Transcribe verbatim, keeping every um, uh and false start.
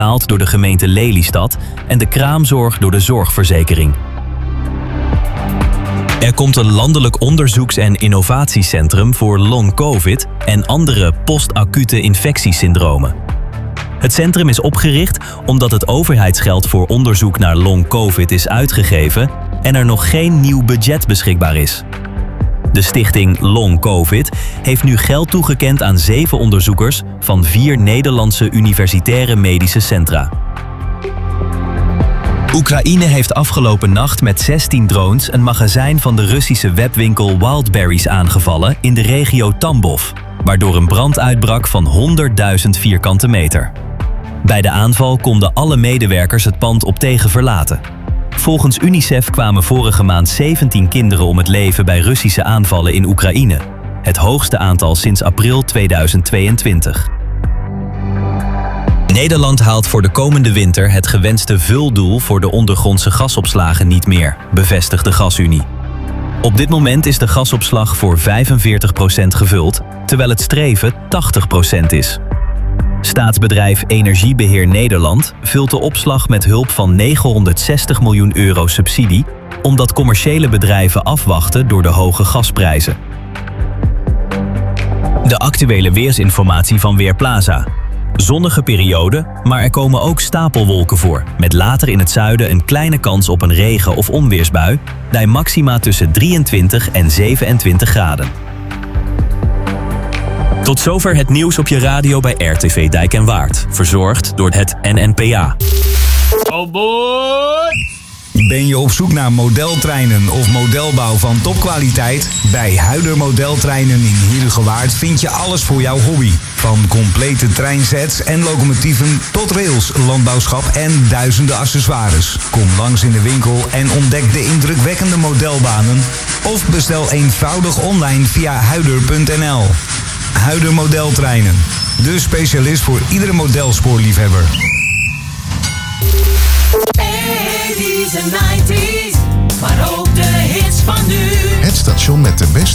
betaald door de gemeente Lelystad en de kraamzorg door de zorgverzekering. Er komt een landelijk onderzoeks- en innovatiecentrum voor long-covid en andere post-acute infectiesyndromen. Het centrum is opgericht omdat het overheidsgeld voor onderzoek naar long-covid is uitgegeven en er nog geen nieuw budget beschikbaar is. De stichting Long-Covid heeft nu geld toegekend aan zeven onderzoekers van vier Nederlandse universitaire medische centra. Oekraïne heeft afgelopen nacht met zestien drones een magazijn van de Russische webwinkel Wildberries aangevallen in de regio Tambov, waardoor een brand uitbrak van honderdduizend vierkante meter. Bij de aanval konden alle medewerkers het pand op tegen verlaten. Volgens UNICEF kwamen vorige maand zeventien kinderen om het leven bij Russische aanvallen in Oekraïne. Het hoogste aantal sinds april tweeduizend tweeëntwintig. Nederland haalt voor de komende winter het gewenste vuldoel voor de ondergrondse gasopslagen niet meer, bevestigt de Gasunie. Op dit moment is de gasopslag voor vijfenveertig procent gevuld, terwijl het streven tachtig procent is. Staatsbedrijf Energiebeheer Nederland vult de opslag met hulp van negenhonderdzestig miljoen euro subsidie, omdat commerciële bedrijven afwachten door de hoge gasprijzen. De actuele weersinformatie van Weerplaza. Zonnige periode, maar er komen ook stapelwolken voor, met later in het zuiden een kleine kans op een regen- of onweersbui, bij maxima tussen drieëntwintig en zevenentwintig graden. Tot zover het nieuws op je radio bij R T V Dijk en Waard, verzorgd door het N N P A. Oh boy! Ben je op zoek naar modeltreinen of modelbouw van topkwaliteit? Bij Huider Modeltreinen in Heerhugowaard vind je alles voor jouw hobby. Van complete treinsets en locomotieven tot rails, landbouwschap en duizenden accessoires. Kom langs in de winkel en ontdek de indrukwekkende modelbanen. Of bestel eenvoudig online via huider punt n l. Huider Modeltreinen, de specialist voor iedere modelspoorliefhebber. eighties en nineties, maar ook de hits van nu. Het station met de beste